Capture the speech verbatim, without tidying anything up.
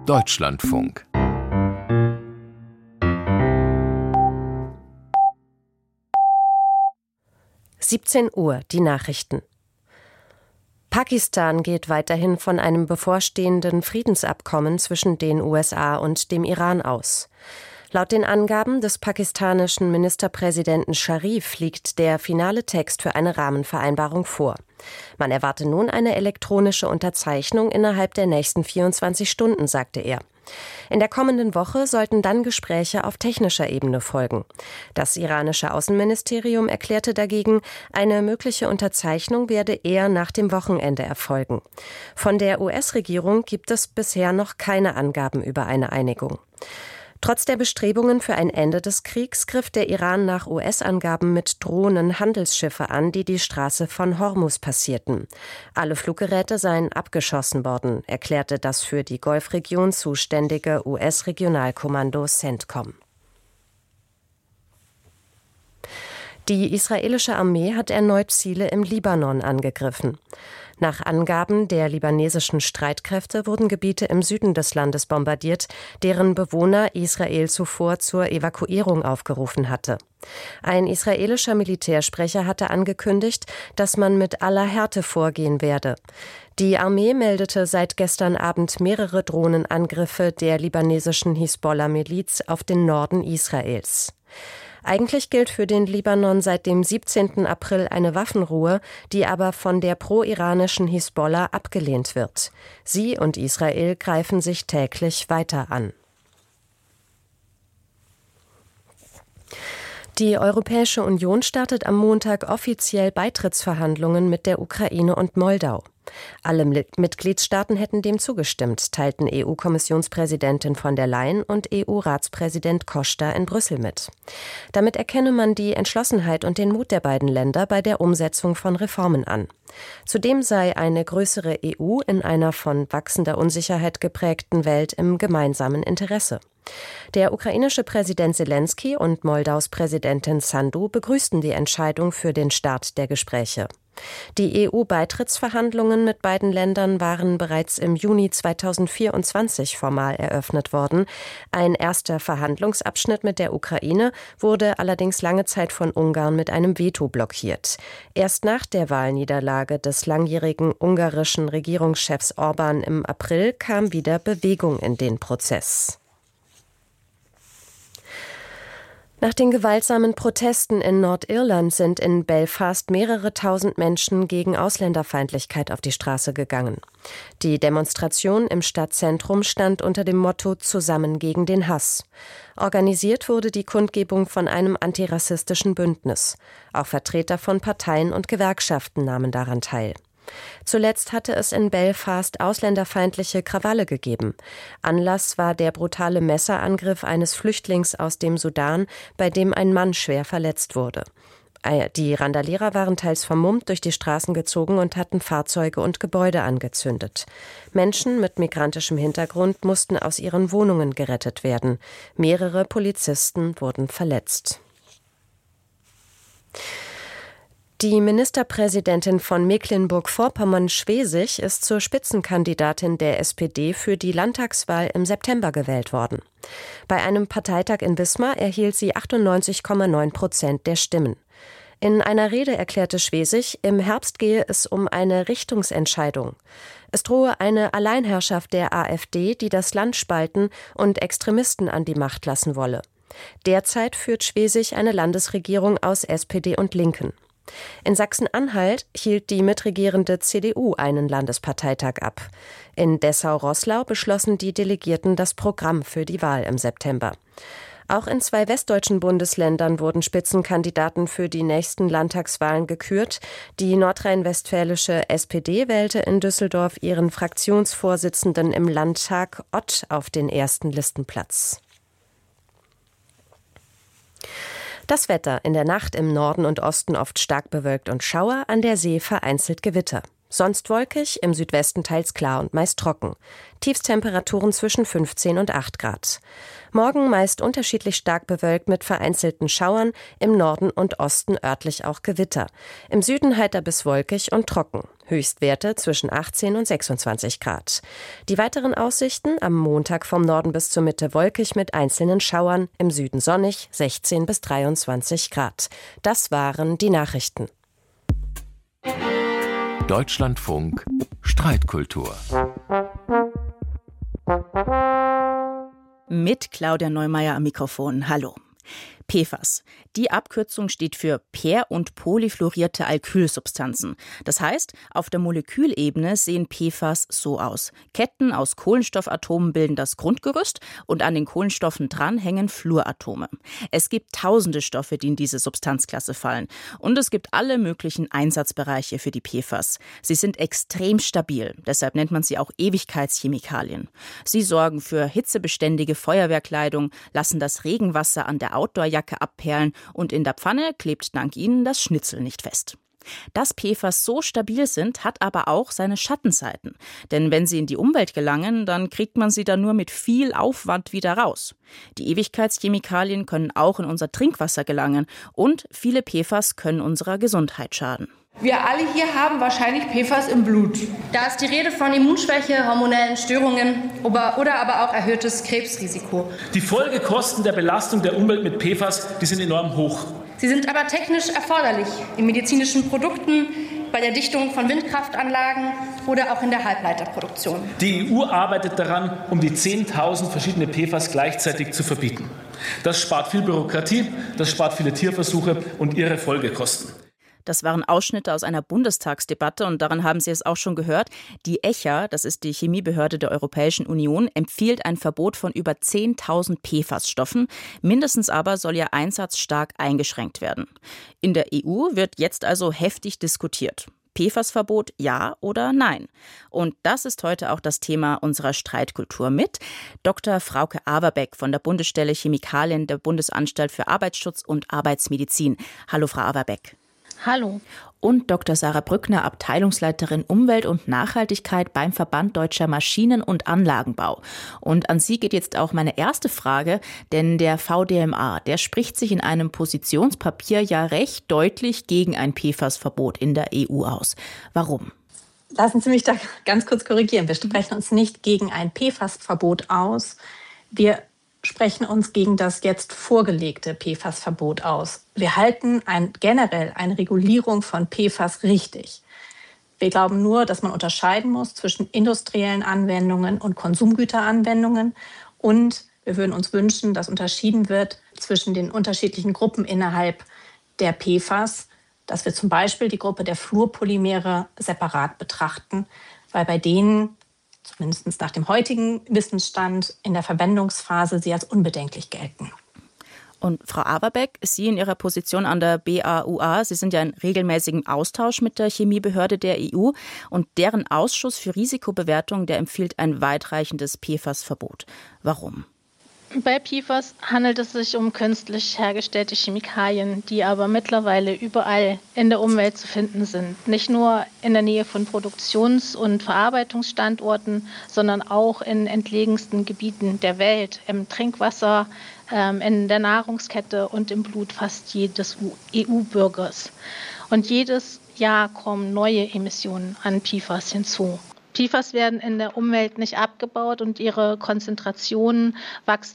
Deutschlandfunk. siebzehn Uhr, die Nachrichten. Pakistan geht weiterhin von einem bevorstehenden Friedensabkommen zwischen den U S A und dem Iran aus. Laut den Angaben des pakistanischen Ministerpräsidenten Scharif liegt der finale Text für eine Rahmenvereinbarung vor. Man erwarte nun eine elektronische Unterzeichnung innerhalb der nächsten vierundzwanzig Stunden, sagte er. In der kommenden Woche sollten dann Gespräche auf technischer Ebene folgen. Das iranische Außenministerium erklärte dagegen, eine mögliche Unterzeichnung werde eher nach dem Wochenende erfolgen. Von der U S-Regierung gibt es bisher noch keine Angaben über eine Einigung. Trotz der Bestrebungen für ein Ende des Kriegs griff der Iran nach U S-Angaben mit Drohnen Handelsschiffe an, die die Straße von Hormuz passierten. Alle Fluggeräte seien abgeschossen worden, erklärte das für die Golfregion zuständige U S-Regionalkommando CENTCOM. Die israelische Armee hat erneut Ziele im Libanon angegriffen. Nach Angaben der libanesischen Streitkräfte wurden Gebiete im Süden des Landes bombardiert, deren Bewohner Israel zuvor zur Evakuierung aufgerufen hatte. Ein israelischer Militärsprecher hatte angekündigt, dass man mit aller Härte vorgehen werde. Die Armee meldete seit gestern Abend mehrere Drohnenangriffe der libanesischen Hisbollah-Miliz auf den Norden Israels. Eigentlich gilt für den Libanon seit dem siebzehnten April eine Waffenruhe, die aber von der pro-iranischen Hisbollah abgelehnt wird. Sie und Israel greifen sich täglich weiter an. Die Europäische Union startet am Montag offiziell Beitrittsverhandlungen mit der Ukraine und Moldau. Alle Mitgliedstaaten hätten dem zugestimmt, teilten E U-Kommissionspräsidentin von der Leyen und E U-Ratspräsident Costa in Brüssel mit. Damit erkenne man die Entschlossenheit und den Mut der beiden Länder bei der Umsetzung von Reformen an. Zudem sei eine größere E U in einer von wachsender Unsicherheit geprägten Welt im gemeinsamen Interesse. Der ukrainische Präsident Selenskyj und Moldaus Präsidentin Sandu begrüßten die Entscheidung für den Start der Gespräche. Die E U-Beitrittsverhandlungen mit beiden Ländern waren bereits im Juni zweitausendvierundzwanzig formal eröffnet worden. Ein erster Verhandlungsabschnitt mit der Ukraine wurde allerdings lange Zeit von Ungarn mit einem Veto blockiert. Erst nach der Wahlniederlage des langjährigen ungarischen Regierungschefs Orban im April kam wieder Bewegung in den Prozess. Nach den gewaltsamen Protesten in Nordirland sind in Belfast mehrere tausend Menschen gegen Ausländerfeindlichkeit auf die Straße gegangen. Die Demonstration im Stadtzentrum stand unter dem Motto »Zusammen gegen den Hass«. Organisiert wurde die Kundgebung von einem antirassistischen Bündnis. Auch Vertreter von Parteien und Gewerkschaften nahmen daran teil. Zuletzt hatte es in Belfast ausländerfeindliche Krawalle gegeben. Anlass war der brutale Messerangriff eines Flüchtlings aus dem Sudan, bei dem ein Mann schwer verletzt wurde. Die Randalierer waren teils vermummt durch die Straßen gezogen und hatten Fahrzeuge und Gebäude angezündet. Menschen mit migrantischem Hintergrund mussten aus ihren Wohnungen gerettet werden. Mehrere Polizisten wurden verletzt. Die Ministerpräsidentin von Mecklenburg-Vorpommern-Schwesig ist zur Spitzenkandidatin der S P D für die Landtagswahl im September gewählt worden. Bei einem Parteitag in Wismar erhielt sie achtundneunzig Komma neun Prozent der Stimmen. In einer Rede erklärte Schwesig, im Herbst gehe es um eine Richtungsentscheidung. Es drohe eine Alleinherrschaft der AfD, die das Land spalten und Extremisten an die Macht lassen wolle. Derzeit führt Schwesig eine Landesregierung aus S P D und Linken. In Sachsen-Anhalt hielt die mitregierende C D U einen Landesparteitag ab. In Dessau-Roßlau beschlossen die Delegierten das Programm für die Wahl im September. Auch in zwei westdeutschen Bundesländern wurden Spitzenkandidaten für die nächsten Landtagswahlen gekürt. Die nordrhein-westfälische S P D wählte in Düsseldorf ihren Fraktionsvorsitzenden im Landtag Ott auf den ersten Listenplatz. Das Wetter: in der Nacht im Norden und Osten oft stark bewölkt und Schauer, an der See vereinzelt Gewitter. Sonst wolkig, im Südwesten teils klar und meist trocken. Tiefstemperaturen zwischen fünfzehn und acht Grad. Morgen meist unterschiedlich stark bewölkt mit vereinzelten Schauern, im Norden und Osten örtlich auch Gewitter. Im Süden heiter bis wolkig und trocken. Höchstwerte zwischen achtzehn und sechsundzwanzig Grad. Die weiteren Aussichten: am Montag vom Norden bis zur Mitte wolkig mit einzelnen Schauern, im Süden sonnig, sechzehn bis dreiundzwanzig Grad. Das waren die Nachrichten. Deutschlandfunk Streitkultur. Mit Claudia Neumeier am Mikrofon. Hallo. P F A S. Die Abkürzung steht für per- und polyfluorierte Alkylsubstanzen. Das heißt, auf der Molekülebene sehen P F A S so aus. Ketten aus Kohlenstoffatomen bilden das Grundgerüst und an den Kohlenstoffen dran hängen Fluoratome. Es gibt tausende Stoffe, die in diese Substanzklasse fallen. Und es gibt alle möglichen Einsatzbereiche für die P F A S. Sie sind extrem stabil, deshalb nennt man sie auch Ewigkeitschemikalien. Sie sorgen für hitzebeständige Feuerwehrkleidung, lassen das Regenwasser an der Outdoorjacke abperlen und in der Pfanne klebt dank ihnen das Schnitzel nicht fest. Dass P F A S so stabil sind, hat aber auch seine Schattenseiten. Denn wenn sie in die Umwelt gelangen, dann kriegt man sie dann nur mit viel Aufwand wieder raus. Die Ewigkeitschemikalien können auch in unser Trinkwasser gelangen und viele P F A S können unserer Gesundheit schaden. Wir alle hier haben wahrscheinlich P F A S im Blut. Da ist die Rede von Immunschwäche, hormonellen Störungen oder aber auch erhöhtes Krebsrisiko. Die Folgekosten der Belastung der Umwelt mit P F A S, die sind enorm hoch. Sie sind aber technisch erforderlich in medizinischen Produkten, bei der Dichtung von Windkraftanlagen oder auch in der Halbleiterproduktion. Die E U arbeitet daran, um die zehntausend verschiedene P F A S gleichzeitig zu verbieten. Das spart viel Bürokratie, das spart viele Tierversuche und ihre Folgekosten. Das waren Ausschnitte aus einer Bundestagsdebatte und daran haben Sie es auch schon gehört. Die E C H A, das ist die Chemiebehörde der Europäischen Union, empfiehlt ein Verbot von über zehntausend P F A S-Stoffen. Mindestens aber soll ihr Einsatz stark eingeschränkt werden. In der E U wird jetzt also heftig diskutiert. P F A S-Verbot, ja oder nein? Und das ist heute auch das Thema unserer Streitkultur mit Doktor Frauke Averbeck von der Bundesstelle Chemikalien der Bundesanstalt für Arbeitsschutz und Arbeitsmedizin. Hallo, Frau Averbeck. Hallo. Und Doktor Sarah Brückner, Abteilungsleiterin Umwelt und Nachhaltigkeit beim Verband Deutscher Maschinen- und Anlagenbau. Und an Sie geht jetzt auch meine erste Frage, denn der V D M A, der spricht sich in einem Positionspapier ja recht deutlich gegen ein P F A S-Verbot in der E U aus. Warum? Lassen Sie mich da ganz kurz korrigieren. Wir sprechen uns nicht gegen ein P F A S-Verbot aus. Wir sprechen uns gegen das jetzt vorgelegte P F A S-Verbot aus. Wir halten ein, generell eine Regulierung von P F A S richtig. Wir glauben nur, dass man unterscheiden muss zwischen industriellen Anwendungen und Konsumgüteranwendungen. Und wir würden uns wünschen, dass unterschieden wird zwischen den unterschiedlichen Gruppen innerhalb der P F A S, dass wir zum Beispiel die Gruppe der Fluorpolymere separat betrachten, weil bei denen zumindest nach dem heutigen Wissensstand in der Verwendungsphase sie als unbedenklich gelten. Und Frau Averbeck, Sie in Ihrer Position an der B A U A, Sie sind ja in regelmäßigem Austausch mit der Chemiebehörde der E U und deren Ausschuss für Risikobewertung, der empfiehlt ein weitreichendes P F A S-Verbot. Warum? Bei P F A S handelt es sich um künstlich hergestellte Chemikalien, die aber mittlerweile überall in der Umwelt zu finden sind. Nicht nur in der Nähe von Produktions- und Verarbeitungsstandorten, sondern auch in entlegensten Gebieten der Welt, im Trinkwasser, in der Nahrungskette und im Blut fast jedes E U-Bürgers. Und jedes Jahr kommen neue Emissionen an P F A S hinzu. P F A S werden in der Umwelt nicht abgebaut und ihre Konzentration wächst